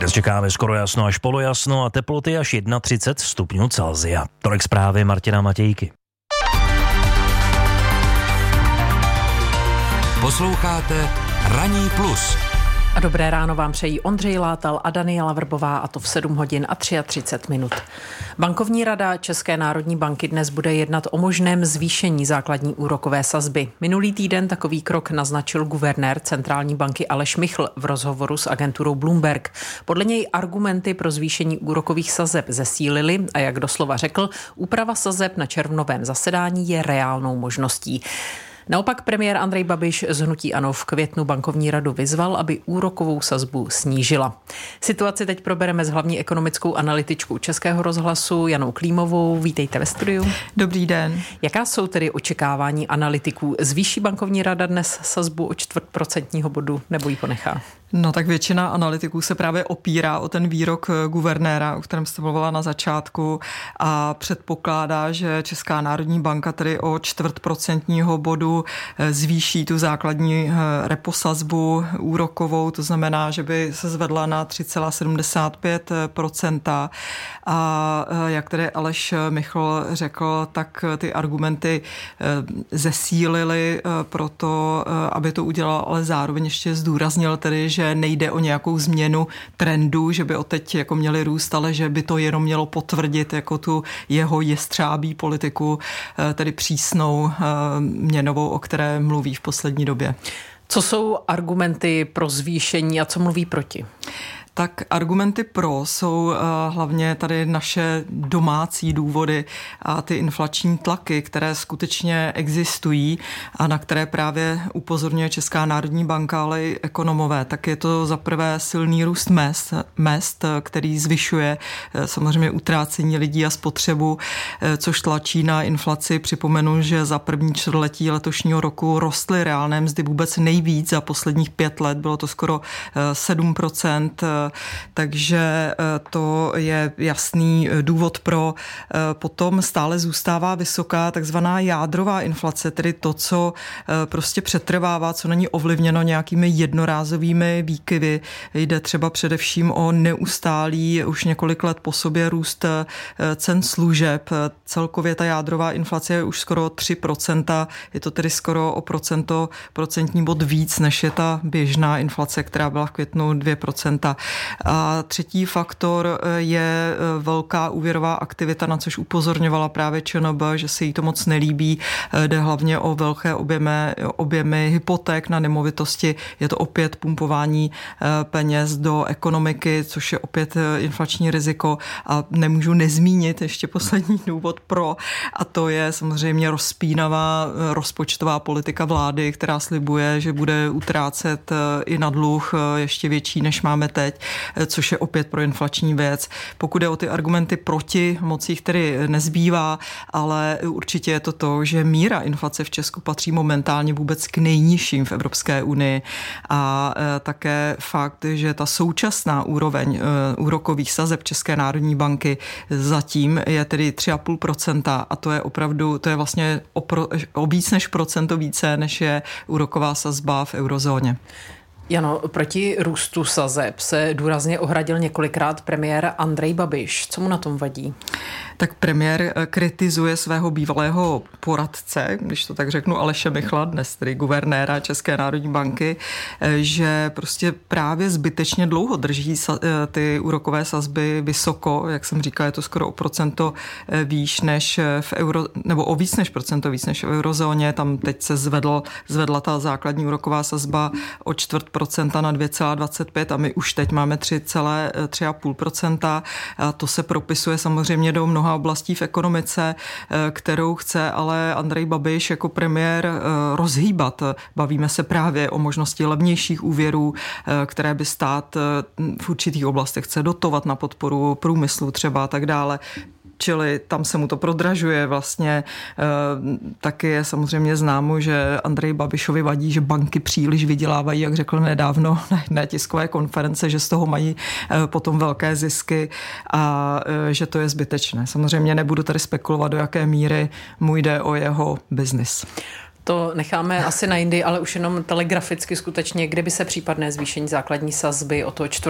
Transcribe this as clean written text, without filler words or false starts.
Dnes čekáme skoro jasno až polojasno a teploty až 31 stupňů Celsia. Tolik zprávy Martina Matějky. Posloucháte Ranní plus. A dobré ráno vám přejí Ondřej Látal a Daniela Vrbová, a to v 7 hodin a 33 minut. Bankovní rada České národní banky dnes bude jednat o možném zvýšení základní úrokové sazby. Minulý týden takový krok naznačil guvernér centrální banky Aleš Michl v rozhovoru s agenturou Bloomberg. Podle něj argumenty pro zvýšení úrokových sazeb zesílily a jak doslova řekl, úprava sazeb na červnovém zasedání je reálnou možností. Naopak premiér Andrej Babiš z hnutí ANO v květnu bankovní radu vyzval, aby úrokovou sazbu snížila. Situaci teď probereme s hlavní ekonomickou analytičkou Českého rozhlasu Janou Klímovou. Vítejte ve studiu. Dobrý den. Jaká jsou tedy očekávání analytiků? Zvýší bankovní rada dnes sazbu o 0,25% bodu nebo ji ponechá? No tak většina analytiků se právě opírá o ten výrok guvernéra, o kterém jste mluvila na začátku, a předpokládá, že Česká národní banka tedy o 0,25% bodu zvýší tu základní reposazbu úrokovou, to znamená, že by se zvedla na 3,75%. A jak tedy Aleš Michl řekl, tak ty argumenty zesílily proto, aby to udělal, ale zároveň ještě zdůraznil tedy, že nejde o nějakou změnu trendu, že by odteď jako měli růst, ale že by to jenom mělo potvrdit jako tu jeho jestřábí politiku, tedy přísnou měnovou, o které mluví v poslední době. Co jsou argumenty pro zvýšení a co mluví proti? Tak argumenty pro jsou hlavně tady naše domácí důvody a ty inflační tlaky, které skutečně existují a na které právě upozorňuje Česká národní banka, ale i ekonomové. Tak je to za prvé silný růst mezd, který zvyšuje samozřejmě utrácení lidí a spotřebu, což tlačí na inflaci. Připomenu, že za první čtvrtletí letošního roku rostly reálné mzdy vůbec nejvíc za posledních 5 let, bylo to skoro 7%, takže to je jasný důvod pro. Potom stále zůstává vysoká takzvaná jádrová inflace, tedy to, co prostě přetrvává, co není ovlivněno nějakými jednorázovými výkyvy. Jde třeba především o neustálý už několik let po sobě růst cen služeb. Celkově ta jádrová inflace je už skoro 3%, je to tedy skoro o procentní bod víc, než je ta běžná inflace, která byla v květnu 2%. A třetí faktor je velká úvěrová aktivita, na což upozorňovala právě ČNB, že se jí to moc nelíbí. Jde hlavně o velké objemy hypoték na nemovitosti. Je to opět pumpování peněz do ekonomiky, což je opět inflační riziko. A nemůžu nezmínit ještě poslední důvod pro, a to je samozřejmě rozpínavá rozpočtová politika vlády, která slibuje, že bude utrácet i na dluh ještě větší, než máme teď, což je opět proinflační věc. Pokud je o ty argumenty proti, moc jich tedy nezbývá, ale určitě je to, že míra inflace v Česku patří momentálně vůbec k nejnižším v Evropské unii a také fakt, že ta současná úroveň úrokových sazeb České národní banky zatím je tedy 3,5% a to je opravdu, to je vlastně o víc než procento více, než je úroková sazba v eurozóně. Jano, proti růstu sazeb se důrazně ohradil několikrát premiér Andrej Babiš. Co mu na tom vadí? Tak premiér kritizuje svého bývalého poradce, když to tak řeknu, Aleše Michla, dnes tedy guvernéra České národní banky, že prostě právě zbytečně dlouho drží ty úrokové sazby vysoko, jak jsem říkala, je to skoro o procento výš než v nebo o víc než procento víc než v eurozóně, tam teď se zvedla ta základní úroková sazba o 0,25% na 2,25 a my už teď máme 3,5%. A to se propisuje samozřejmě do mnoha oblastí v ekonomice, kterou chce ale Andrej Babiš jako premiér rozhýbat. Bavíme se právě o možnosti levnějších úvěrů, které by stát v určitých oblastech chce dotovat na podporu průmyslu třeba a tak dále. Čili tam se mu to prodražuje vlastně. Taky je samozřejmě známo, že Andreji Babišovi vadí, že banky příliš vydělávají, jak řekl nedávno na tiskové konference, že z toho mají potom velké zisky a že to je zbytečné. Samozřejmě nebudu tady spekulovat, do jaké míry mu jde o jeho biznis. To necháme asi na jindy, ale už jenom telegraficky skutečně, kde by se případné zvýšení základní sazby o to